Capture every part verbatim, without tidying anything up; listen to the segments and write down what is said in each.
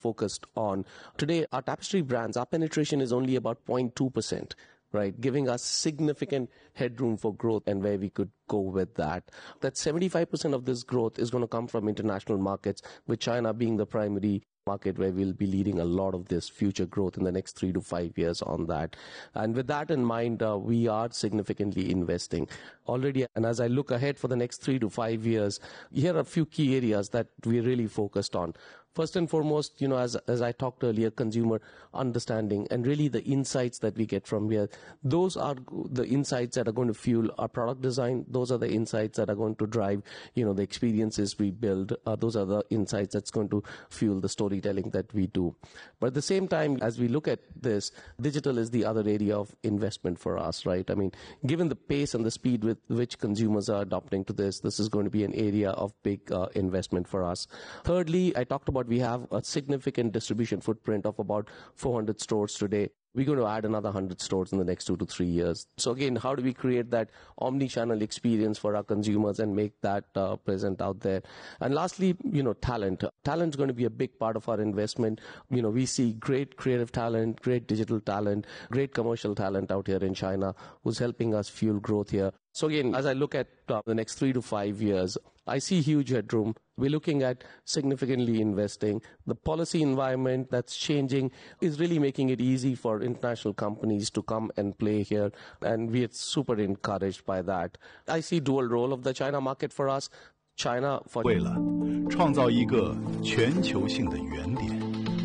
focused on. Today, our Tapestry brands, our penetration is only about zero point two percent. Right, giving us significant headroom for growth and where we could go with that. That seventy-five percent of this growth is going to come from international markets, with China being the primary market where we'll be leading a lot of this future growth in the next three to five years on that. And with that in mind, uh, we are significantly investing already. And as I look ahead for the next three to five years, here are a few key areas that we're really focused on. First and foremost, you know, as as I talked earlier, consumer understanding and really the insights that we get from here. Those are the insights that are going to fuel our product design. Those are the insights that are going to drive, you know, the experiences we build. Uh, those are the insights that's going to fuel the storytelling that we do. But at the same time, as we look at this, digital is the other area of investment for us, right? I mean, given the pace and the speed with which consumers are adopting to this, this is going to be an area of big uh, investment for us. Thirdly, I talked about we have a significant distribution footprint of about four hundred stores today. We're going to add another one hundred stores in the next two to three years. So again, how do we create that omni-channel experience for our consumers and make that uh, present out there? And lastly, you know, talent. Talent is going to be a big part of our investment. You know, we see great creative talent, great digital talent, great commercial talent out here in China who's helping us fuel growth here. So again, as I look at uh, the next three to five years, I see huge headroom. We're looking at significantly investing. The policy environment that's changing is really making it easy for international companies to come and play here, and we are super encouraged by that. I see dual role of the China market for us. China for 为了创造一个全球性的原点。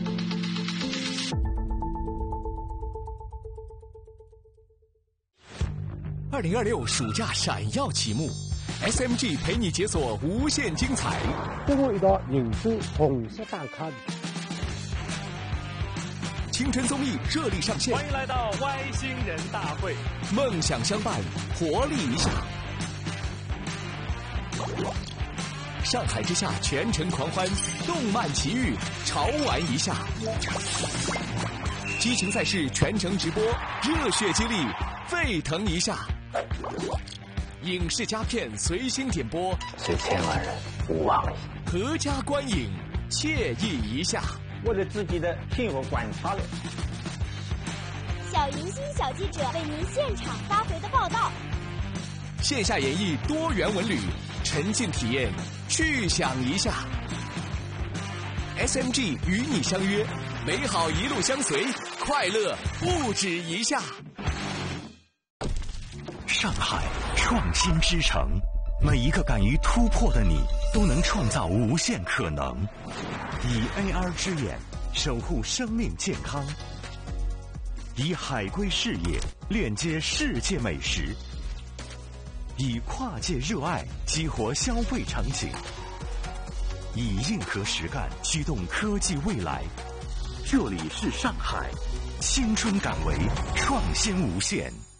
二零二六暑假闪耀启幕 ，S M G 陪你解锁无限精彩。 最后一道影视红色大咖。 青春综艺热力上线， 欢迎来到外星人大会， 梦想相伴，活力一下。上海之下全程狂欢，动漫奇遇，潮玩一下。激情赛事全程直播，热血激励，沸腾一下。影视佳片随心点播， 随千万人勿忘矣。 阖家观影，惬意一下。 为了自己的幸福观察了。 小银星小记者为您现场发回的报道。 线下演绎多元文旅，沉浸体验，去想一下。S M G 与你相约，美好一路相随，快乐不止一下。 上海创新之城，每一个敢于突破的你，都能创造无限可能。以 A R 之眼守护生命健康，以海归事业链接世界美食，以跨界热爱激活消费场景，以硬核实干驱动科技未来。这里是上海，青春敢为，创新无限。